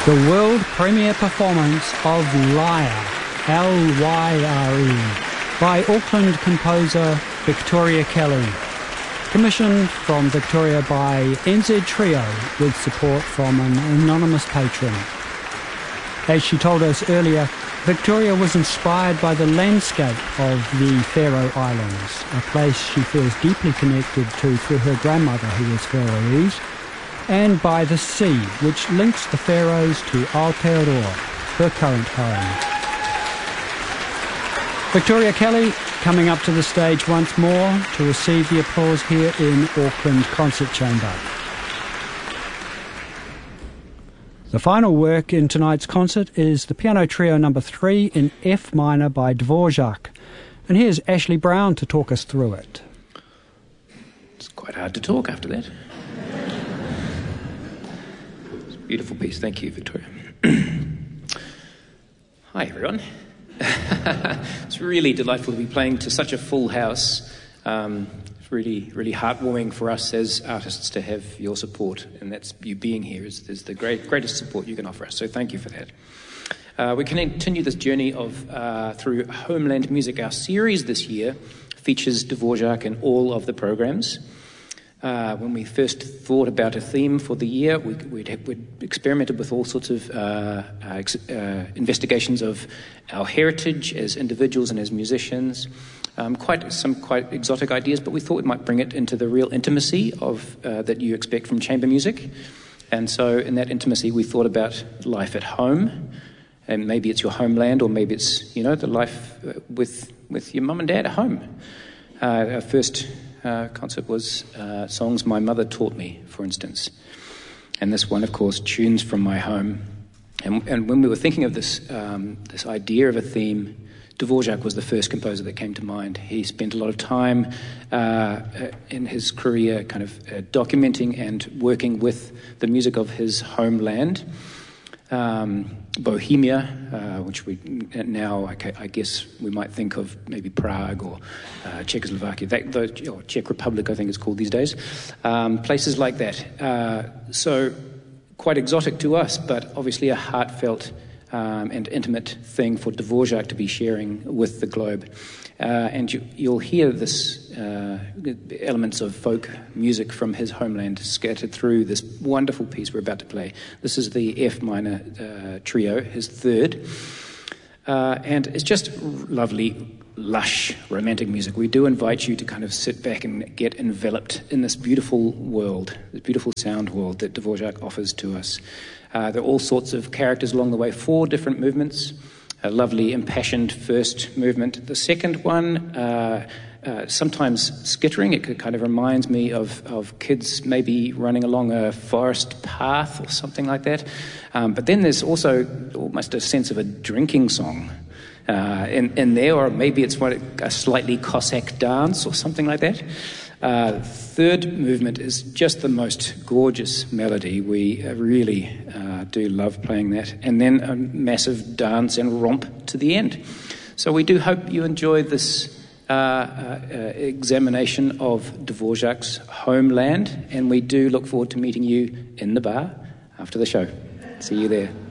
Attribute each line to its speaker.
Speaker 1: The world premiere performance of Lyre, L-Y-R-E, by Auckland composer Victoria Kelly. Commissioned from Victoria by NZ Trio with support from an anonymous patron. As she told us earlier, Victoria was inspired by the landscape of the Faroe Islands, a place she feels deeply connected to through her grandmother who was Faroese, and by the sea, which links the Faroes to Aotearoa, her current home. Victoria Kelly coming up to the stage once more to receive the applause here in Auckland Concert Chamber. The final work in tonight's concert is the Piano Trio No. 3 in F minor by Dvorak. And here's Ashley Brown to talk us through it.
Speaker 2: It's quite hard to talk after that. It's a beautiful piece. Thank you, Victoria. Hi, everyone. It's really delightful to be playing to such a full house. It's really, really heartwarming for us as artists to have your support, and that's you being here is the greatest support you can offer us. So thank you for that. We continue this journey of through Homeland Music. Our series this year features Dvorak in all of the programs. When we first thought about a theme for the year, we'd experimented with all sorts of investigations of our heritage as individuals and as musicians, some quite exotic ideas, but we thought we might bring it into the real intimacy of that you expect from chamber music. And so in that intimacy, we thought about life at home, and maybe it's your homeland, or maybe it's, the life with your mum and dad at home. Our first concert was songs my mother taught me, for instance. And this one, of course, Tunes from My Home. And when we were thinking of this idea of a theme, Dvorak was the first composer that came to mind. He spent a lot of time in his career kind of documenting and working with the music of his homeland. Bohemia, which we now, I guess we might think of maybe Prague or Czechoslovakia, or Czech Republic, I think it's called these days. Places like that. So quite exotic to us, but obviously a heartfelt and intimate thing for Dvorak to be sharing with the globe. And you'll hear this elements of folk music from his homeland scattered through this wonderful piece we're about to play. This is the F minor trio, his third. And it's just lovely, lush, romantic music. We do invite you to kind of sit back and get enveloped in this beautiful world, this beautiful sound world that Dvorak offers to us. There are all sorts of characters along the way, 4 different movements. A lovely, impassioned first movement. The second one, sometimes skittering. It kind of reminds me of kids maybe running along a forest path or something like that. But then there's also almost a sense of a drinking song in there, or maybe it's a slightly Cossack dance or something like that. Third movement is just the most gorgeous melody. We really do love playing that. And then a massive dance and romp to the end. So we do hope you enjoy this examination of Dvorak's homeland, and we do look forward to meeting you in the bar after the show. See you there.